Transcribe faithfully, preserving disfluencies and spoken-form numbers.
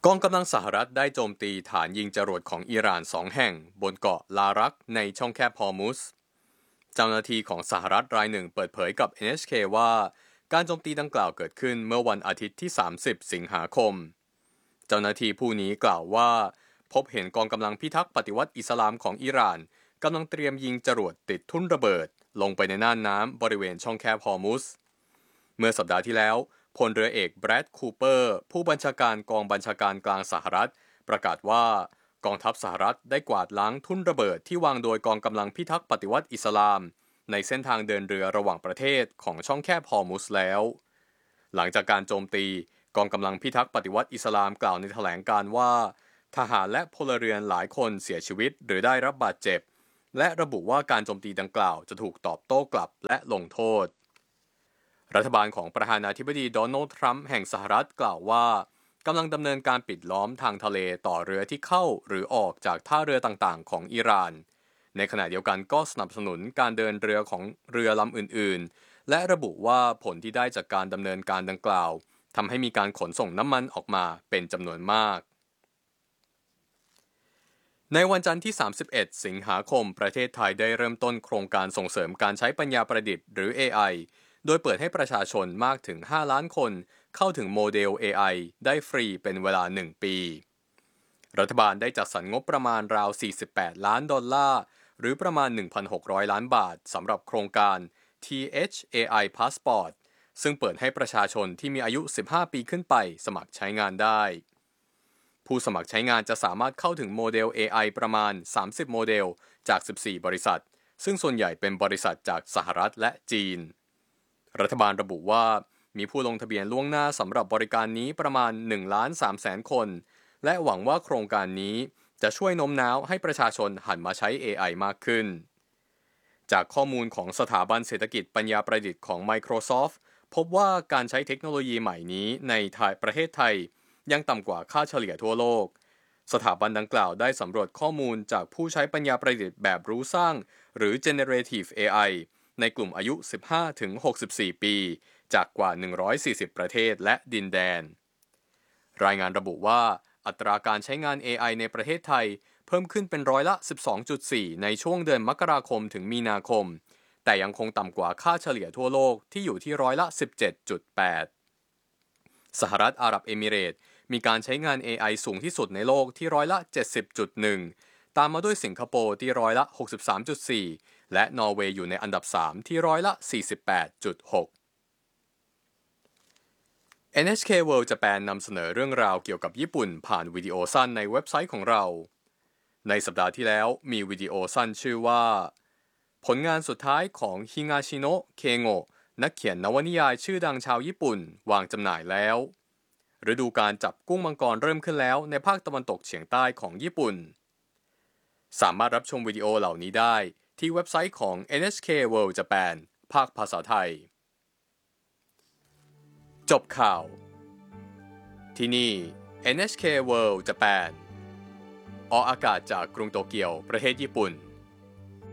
กองกำลังสหรัฐได้โจมตีฐานยิงจรวดของอิหร่านสองแห่งบนเกาะลารักในช่องแคบฮอร์มุซเจ้าหน้าที่ของสหรัฐรายหนึ่งเปิดเผยกับ เอ็น เอช เค ว่าการโจมตีดังกล่าวเกิดขึ้นเมื่อวันอาทิตย์ที่สามสิบสิงหาคมเจ้าหน้าที่ผู้นี้กล่าวว่าพบเห็นกองกำลังพิทักษ์ปฏิวัติอิสลามของอิหร่านกำลังเตรียมยิงจรวดติดทุ่นระเบิดลงไปในน่านน้ำบริเวณช่องแคบฮอร์มุซเมื่อสัปดาห์ที่แล้วพลเรือเอกแบรดคูเปอร์ผู้บัญชาการกองบัญชาการกลางสหรัฐประกาศว่ากองทัพสหรัฐได้กวาดล้างทุ่นระเบิดที่วางโดยกองกำลังพิทักษ์ปฏิวัติอิสลามในเส้นทางเดินเรือระหว่างประเทศของช่องแคบฮอร์มุซแล้วหลังจากการโจมตีกองกำลังพิทักษ์ปฏิวัติอิสลามกล่าวในแถลงการว่าทหารและพลเรือนหลายคนเสียชีวิตหรือได้รับบาดเจ็บและระบุว่าการโจมตีดังกล่าวจะถูกตอบโต้กลับและลงโทษรัฐบาลของประธานาธิบดีโดนัลด์ทรัมป์แห่งสหรัฐกล่าวว่ากำลังดำเนินการปิดล้อมทางทะเลต่อเรือที่เข้าหรือออกจากท่าเรือต่างๆของอิหร่านในขณะเดียวกันก็สนับสนุนการเดินเรือของเรือลำอื่นๆและระบุว่าผลที่ได้จากการดำเนินการดังกล่าวทำให้มีการขนส่งน้ำมันออกมาเป็นจำนวนมากในวันจันทร์ที่สามสิบเอ็ดสิงหาคมประเทศไทยได้เริ่มต้นโครงการส่งเสริมการใช้ปัญญาประดิษฐ์หรือ เอ ไอ โดยเปิดให้ประชาชนมากถึงห้าล้านคนเข้าถึงโมเดล เอ ไอ ได้ฟรีเป็นเวลาหนึ่งปีรัฐบาลได้จัดสรรงบประมาณราวสี่สิบแปดล้านดอลลาร์หรือประมาณ หนึ่งพันหกร้อย ล้านบาทสำหรับโครงการ ที เอช เอ ไอ Passport ซึ่งเปิดให้ประชาชนที่มีอายุสิบห้าปีขึ้นไปสมัครใช้งานได้ผู้สมัครใช้งานจะสามารถเข้าถึงโมเดล เอ ไอ ประมาณสามสิบโมเดลจากสิบสี่บริษัทซึ่งส่วนใหญ่เป็นบริษัทจากสหรัฐและจีนรัฐบาลระบุว่ามีผู้ลงทะเบียนล่วงหน้าสำหรับบริการนี้ประมาณ หนึ่งล้านสามแสน คนและหวังว่าโครงการนี้จะช่วยโน้มน้าวให้ประชาชนหันมาใช้ เอ ไอ มากขึ้นจากข้อมูลของสถาบันเศรษฐกิจปัญญาประดิษฐ์ของ Microsoft พบว่าการใช้เทคโนโลยีใหม่นี้ในประเทศไทยยังต่ำกว่าค่าเฉลี่ยทั่วโลกสถาบันดังกล่าวได้สำรวจข้อมูลจากผู้ใช้ปัญญาประดิษฐ์แบบรู้สร้างหรือ Generative เอ ไอ ในกลุ่มอายุ สิบห้าถึงหกสิบสี่ ปีจากกว่า หนึ่งร้อยสี่สิบ ประเทศและดินแดนรายงานระบุว่าอัตราการใช้งาน เอ ไอ ในประเทศไทยเพิ่มขึ้นเป็นร้อยละ สิบสองจุดสี่ ในช่วงเดือนมกราคมถึงมีนาคมแต่ยังคงต่ำกว่าค่าเฉลี่ยทั่วโลกที่อยู่ที่ร้อยละ สิบเจ็ดจุดแปด สหรัฐอาหรับเอมิเรตส์มีการใช้งาน เอ ไอ สูงที่สุดในโลกที่ร้อยละ เจ็ดสิบจุดหนึ่ง ตามมาด้วยสิงคโปร์ที่ร้อยละ หกสิบสามจุดสี่ และนอร์เวย์อยู่ในอันดับสามที่ร้อยละ สี่สิบแปดจุดหก เอ็น เอช เค World Japan นำเสนอเรื่องราวเกี่ยวกับญี่ปุ่นผ่านวิดีโอสั้นในเว็บไซต์ของเราในสัปดาห์ที่แล้วมีวิดีโอสั้นชื่อว่าผลงานสุดท้ายของฮิงาชิโนะเคโงะนักเขียนนวนิยายชื่อดังชาวญี่ปุ่นวางจำหน่ายแล้วฤดูการจับกุ้งมังกรเริ่มขึ้นแล้วในภาคตะวันตกเฉียงใต้ของญี่ปุ่นสามารถรับชมวิดีโอเหล่านี้ได้ที่เว็บไซต์ของ เอ็น เอช เค World Japan ภาคภาษาไทยจบข่าวที่นี่ เอ็น เอช เค World Japan ออกอากาศจากกรุงโตเกียวประเทศญี่ปุ่น